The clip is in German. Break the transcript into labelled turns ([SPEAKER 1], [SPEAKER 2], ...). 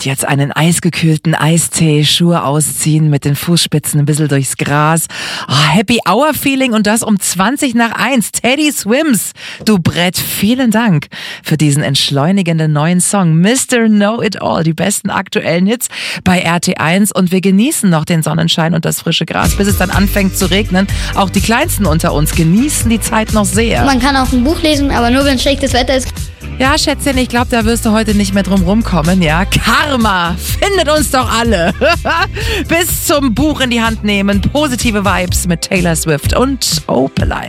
[SPEAKER 1] jetzt einen eisgekühlten Eistee, Schuhe ausziehen, mit den Fußspitzen ein bisschen durchs Gras. Oh, Happy Hour Feeling und das um 1:20. Teddy Swims. Du Brett, vielen Dank für diesen entschleunigenden neuen Song. Mr. Know It All, die besten aktuellen Hits bei RT1 und wir genießen noch den Sonnenschein und das frische Gras, bis es dann anfängt zu regnen. Auch die Kleinsten unter uns genießen die Zeit noch sehr.
[SPEAKER 2] Man kann auch ein Buch lesen, aber nur wenn schlechtes Wetter ist.
[SPEAKER 1] Ja, Schätzchen, ich glaube, da wirst du heute nicht mehr drum rumkommen, ja? Karma findet uns doch alle. Bis zum Buch in die Hand nehmen. Positive Vibes mit Taylor Swift und Opalite.